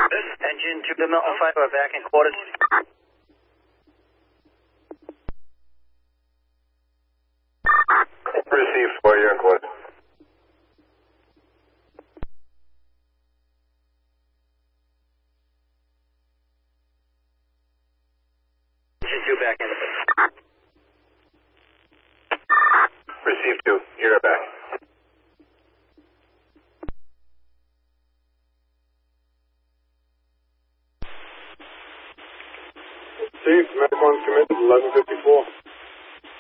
Engine 2 to Milton 5 are back in quarters. Received 4, you're in quarters. Engine 2 back in. Received 2, you're back. Chief, Medic 1 committed, 1154.